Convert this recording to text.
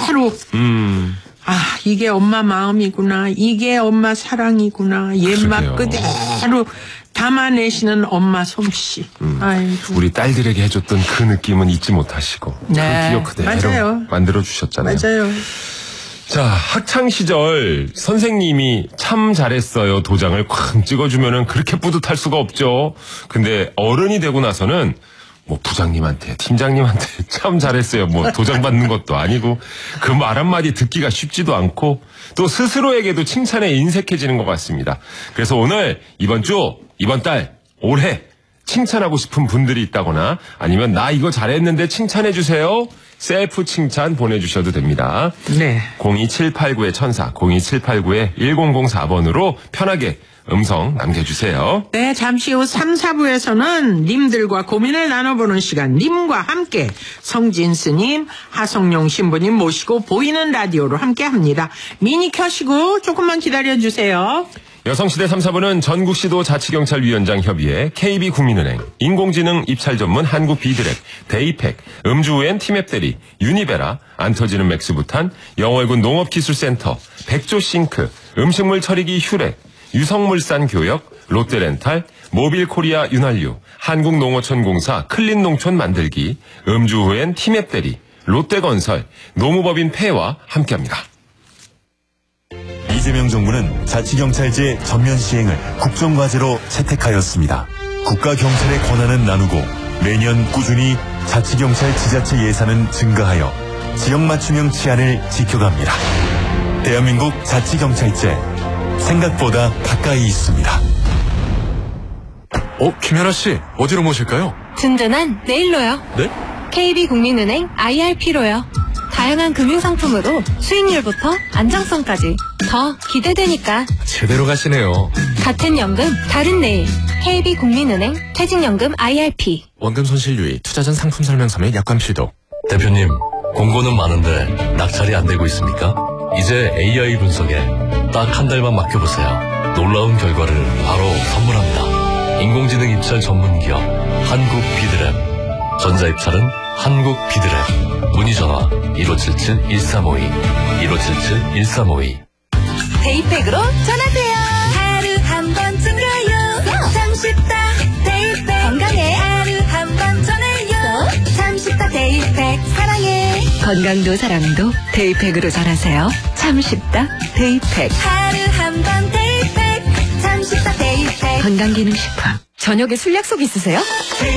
그대로 이게 엄마 마음이구나, 이게 엄마 사랑이구나, 옛맛 그대로 담아내시는 엄마 솜씨. 아이고. 우리 딸들에게 해줬던 그 느낌은 잊지 못하시고 네, 그 기억 그대로 맞아요. 만들어주셨잖아요. 맞아요. 자, 학창시절 선생님이 참 잘했어요 도장을 쾅 찍어주면은 그렇게 뿌듯할 수가 없죠. 근데 어른이 되고 나서는 뭐 부장님한테, 팀장님한테 참 잘했어요 뭐 도장 받는 것도 아니고 그 말 한마디 듣기가 쉽지도 않고 또 스스로에게도 칭찬에 인색해지는 것 같습니다. 그래서 오늘 이번 주, 이번 달, 올해 칭찬하고 싶은 분들이 있다거나 아니면 나 이거 잘했는데 칭찬해주세요, 셀프 칭찬 보내주셔도 됩니다. 네. 02789의 천사, 02789의 1004번으로 편하게 음성 남겨주세요. 네, 잠시 후 3, 4부에서는 님들과 고민을 나눠보는 시간, 님과 함께 성진 스님, 하성룡 신부님 모시고 보이는 라디오로 함께합니다. 미니 켜시고 조금만 기다려주세요. 여성시대 3, 4부는 전국시도 자치경찰위원장 협의회, KB국민은행, 인공지능 입찰 전문 한국비드랩, 데이팩, 음주우엔 티맵대리, 유니베라, 안터지는 맥스부탄, 영월군 농업기술센터, 백조싱크, 음식물 처리기 휴렉, 유성물산 교역, 롯데렌탈, 모빌코리아 윤활유, 한국농어촌공사 클린농촌 만들기, 음주우엔 티맵대리, 롯데건설, 노무법인 폐와 함께합니다. 이재명 정부는 자치경찰제 전면 시행을 국정과제로 채택하였습니다. 국가경찰의 권한은 나누고 매년 꾸준히 자치경찰 지자체 예산은 증가하여 지역 맞춤형 치안을 지켜갑니다. 대한민국 자치경찰제, 생각보다 가까이 있습니다. 김연아씨, 어디로 모실까요? 든든한 내일로요. 네? KB국민은행 IRP로요. 다양한 금융상품으로 수익률부터 안정성까지 더 기대되니까 제대로 가시네요. 같은 연금 다른 내일, KB국민은행 퇴직연금 IRP. 원금 손실 유의, 투자 전 상품 설명서 및 약관 필독. 대표님, 공고는 많은데 낙찰이 안 되고 있습니까? 이제 AI 분석에 딱 한 달만 맡겨보세요. 놀라운 결과를 바로 선물합니다. 인공지능 입찰 전문기업 한국비드랩. 전자입찰은 한국비드랩. 문의전화 1577-1352 1577-1352. 데이팩으로 전화세요. 하루 한 번쯤 가요. 참 쉽다 데이팩. 건강에 하루 한 번 전화요. 참 쉽다 데이팩. 사랑해. 건강도 사랑도 데이팩으로 전하세요. 참 쉽다 데이팩. 하루 한 번 데이팩. 참 쉽다 데이팩. 건강기능식품. 저녁에 술 약속 있으세요?